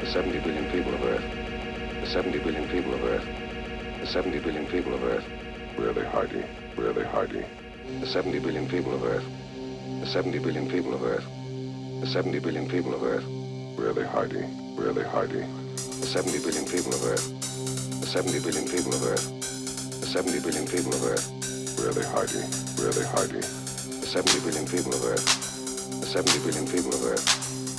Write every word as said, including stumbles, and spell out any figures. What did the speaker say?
the seventy billion people of Earth, the seventy billion people of Earth, the seventy billion people of Earth, really hardy, really hardy, the seventy billion people of Earth, the seventy billion people of Earth, the seventy billion people of Earth, really hardy, really hardy, the seventy billion people of Earth, the seventy billion people of Earth, the seventy billion people of Earth, really hardy, really hardy, the seventy billion people of Earth, the seventy billion people of Earth.